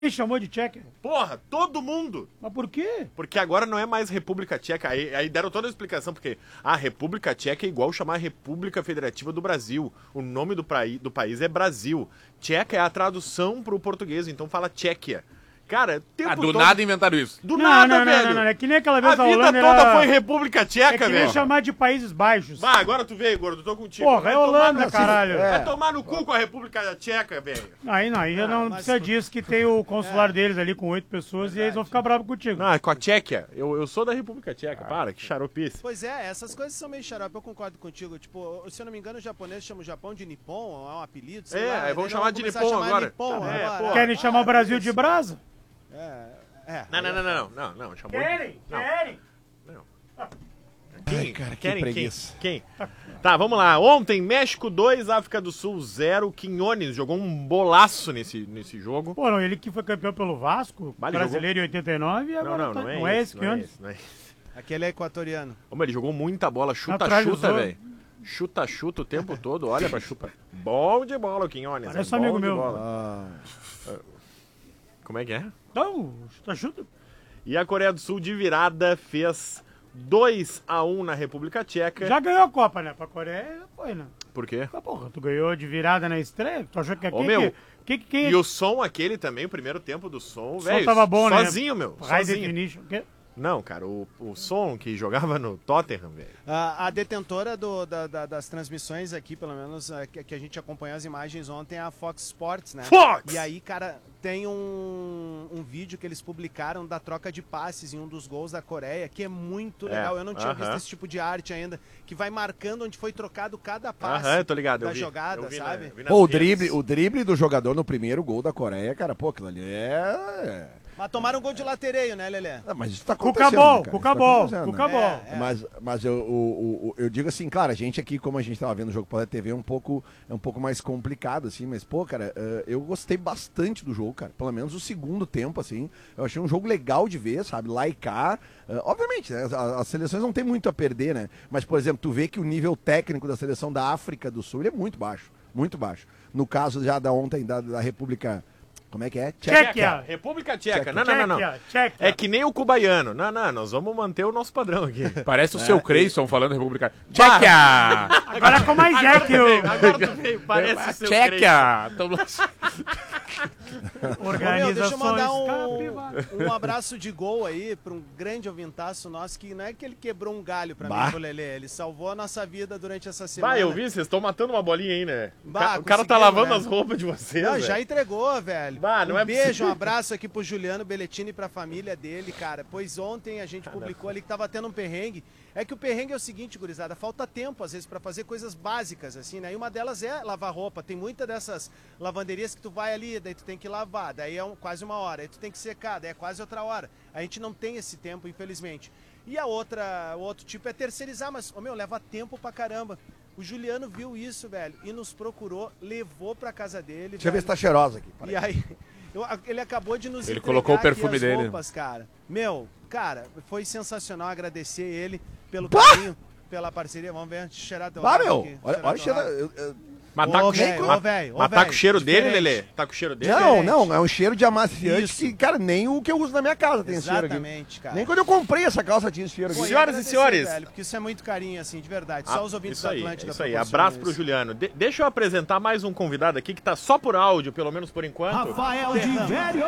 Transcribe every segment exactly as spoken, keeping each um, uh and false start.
Quem chamou de Tchequia? Porra, todo mundo. Mas por quê? Porque agora não é mais República Tcheca. Aí, aí deram toda a explicação, porque a República Tcheca é igual chamar República Federativa do Brasil. O nome do, praí, do país é Brasil. Tcheca é a tradução pro português, então fala Tchequia. Cara, o tempo Ah, do todo... nada inventaram isso. Do não, nada, não, velho. Não, não, não, é que nem aquela vez a a vida Holanda toda era... foi República Tcheca, É que nem velho. chamar de Países Baixos. Bah, agora tu veio, gordo, eu tô contigo. Porra, Vai é tomar Holanda, no- caralho. Vai É. tomar no cu com a República Tcheca, velho. Aí não, aí já não mas- precisa disso, que tem o consular deles ali com oito pessoas e eles vão ficar bravos contigo. Não, é com a Tchequia. Eu, eu sou da República Tcheca. Para, que xaropice. Pois é, essas coisas são meio xarope, eu concordo contigo. Tipo, se eu não me engano, o japonês chama o Japão de Nippon, é um apelido, sei É, lá. aí vão Daí chamar vão de começar a Nippon chamar agora. Nippon Tá, é, agora. pô. Querem chamar o Ah, Brasil isso. de brasa? É, é. Não, não, não, não, não, não, chamou. Querem, Não. querem. Quem? Ai, cara, que Querem preguiça. quem? Quem? Tá, vamos lá. Ontem, México dois, África do Sul zero. Quinones jogou um bolaço nesse, nesse jogo. Pô, não, ele que foi campeão pelo Vasco, Vale, brasileiro em oitenta e nove, e Não, agora não, tá- não é, não é esse, esse que não é antes. esse, não é esse. Aquele é equatoriano. Ô, mas ele jogou muita bola, chuta, Naturalizou. chuta, velho. Chuta, chuta o tempo todo, olha pra chupa. Bom de bola o Quinones. Parece é um bom amigo de meu. bola. Ah, Como é que é? Não, chuta, chuta. E a Coreia do Sul de virada fez dois a um na República Tcheca. Já ganhou a Copa, né? Pra Coreia foi, né? Por quê? Ah, porra, tu ganhou de virada na estreia? Tu achou que aqui... Ô, meu, que, que, que, E o som aquele também, o primeiro tempo do som, som velho. tava bom, né? Sozinho, meu. High Sozinho. definition. Que? Não, cara, o, o som que jogava no Tottenham, velho. A, a detentora do- da- da- das transmissões aqui, pelo menos, é, que, que a gente acompanhou as imagens ontem, é a Fox Sports, né? Fox! E aí, cara, tem um, um vídeo que eles publicaram da troca de passes em um dos gols da Coreia, que é muito É, legal. Eu não tinha aham. visto esse tipo de arte ainda, que vai marcando onde foi trocado cada passe Aham, eu tô ligado, eu da vi. jogada, Eu vi na- sabe? eu vi nas Pô, o redes. drible, o drible do jogador no primeiro gol da Coreia, cara, pô, aquilo ali é... Mas tomaram um gol de latereio, né, Lelê? Ah, mas isso tá Cuca acontecendo, bom, né, cara? Cuca Isso tá bom, acontecendo, Cuca né? bom. É. Mas, mas eu, o- o- eu digo assim, cara, a gente aqui, como a gente tava vendo o jogo pela T V, é um pouco, é um pouco mais complicado, assim, mas, pô, cara, eh, eu gostei bastante do jogo, cara. Pelo menos o segundo tempo, assim. Eu achei um jogo legal de ver, sabe? Lá e cá. Eh, obviamente, né, as, as seleções não tem muito a perder, né? Mas, por exemplo, tu vê que o nível técnico da seleção da África do Sul ele é muito baixo. Muito baixo. No caso já da ontem, da, da República. Como é que é? Tchequia. República Tcheca. Tcheca. Não, não, não, não. Tchequia, Tchequia. É que nem o cubaiano. Não, não, nós vamos manter o nosso padrão aqui. Parece o seu Creyson falando republicano. Bah. Tchequia! Agora com mais é que o Agora tu veio, parece o seu Tchequia! Tamo- Ô, meu, organizações deixa eu mandar um, capivara. um abraço de gol aí pra um grande ouvintaço nosso, que não é que ele quebrou um galho pra Bah. mim, pro Lelê, ele salvou a nossa vida durante essa semana. Vai, eu vi, vocês estão matando uma bolinha aí, né? O Bah, ca- o cara tá conseguimos, lavando né? as roupas de vocês, Não, velho. já entregou, velho. Bah, não um é beijo, possível. um abraço aqui pro Juliano Belletini e pra família dele, cara. Pois ontem a gente publicou ali que tava tendo um perrengue. É que o perrengue é o seguinte, gurizada, falta tempo às vezes pra fazer coisas básicas, assim, né? E uma delas é lavar roupa. Tem muita dessas lavanderias que tu vai ali, daí tu tem que lavar, daí é um- quase uma hora. Aí tu tem que secar, daí é quase outra hora. A gente não tem esse tempo, infelizmente. E a outra, o outro tipo é terceirizar, mas, ô meu, leva tempo pra caramba. O Juliano viu isso, velho, e nos procurou, levou pra casa dele. Deixa eu ver velho. se tá cheirosa aqui. E aí, eu- ele acabou de nos Ele entregar colocou o aqui perfume as dele. roupas, cara. Meu, cara, foi sensacional agradecer ele pelo carinho, pela parceria. Vamos ver, cheirar teu Ah, rabo meu, aqui, olha, cheirar olha o teu cheiro. rabo. eu- eu- Mas tá Ô, com, velho, mas- ô, velho, ô, mas tá com velho, cheiro dele, diferente. Lelê? Tá com cheiro dele? Não, Diferente. não, é um cheiro de amaciante Isso. que, cara, nem o que eu uso na minha casa tem esse cheiro aqui. Exatamente, cara. Nem quando eu comprei essa calça tinha esse cheiro Pô, aqui. e Senhoras e agradecer, senhores. velho, porque isso é muito carinho, assim, de verdade. Ah, Só os ouvintes isso aí, da Atlântida isso aí. proporcionam Abraço pro isso. Juliano. De- deixa eu apresentar mais um convidado aqui que tá só por áudio, pelo menos por enquanto. Rafael de Velho.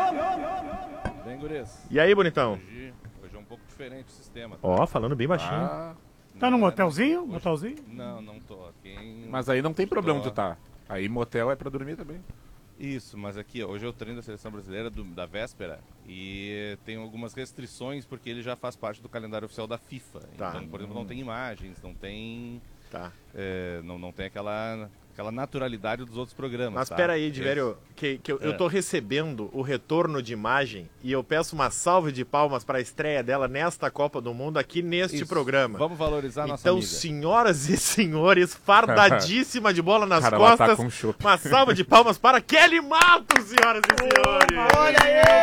Bem, gurias. E aí, bonitão? Hoje, hoje é um pouco diferente o sistema. Ó, falando bem baixinho. Ah, Tá não num é- motelzinho? hoje- Motelzinho? Não, não tô. Quem... Mas aí não tem problema Tô. tu tá. Aí motel é pra dormir também. Isso, mas aqui, ó, hoje eu treino da seleção brasileira do- da véspera e tem algumas restrições porque ele já faz parte do calendário oficial da FIFA. Tá. Então, por exemplo, não tem imagens, não tem, Tá. é, não, não tem aquela, aquela naturalidade dos outros programas. Mas tá? pera aí, Esse- Diverio, que, que eu, eu É. tô recebendo o retorno de imagem e eu peço uma salva de palmas para a estreia dela nesta Copa do Mundo aqui neste Isso. programa. Vamos valorizar a nossa Então, amiga. senhoras e senhores, fardadíssima de bola nas Cara, ela tá costas, com chope. uma salva de palmas para Kelly Matos, senhoras e senhores. Olha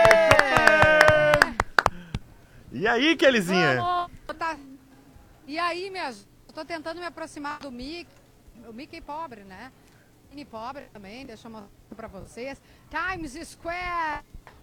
aí! E aí, Kellyzinha? Vamos, tá. E aí, minha gente, eu tô tentando me aproximar do Mickey, o Mickey pobre, né? Mini pobre também, deixa eu mostrar pra vocês. Times Square,